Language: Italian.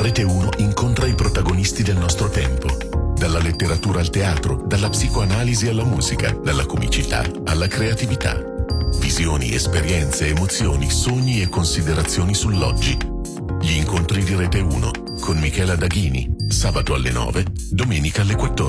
Rete 1 incontra i protagonisti del nostro tempo. Dalla letteratura al teatro, dalla psicoanalisi alla musica, dalla comicità alla creatività. Visioni, esperienze, emozioni, sogni e considerazioni sull'oggi. Gli incontri di Rete 1 con Michela Daghini, sabato alle 9, domenica alle 14.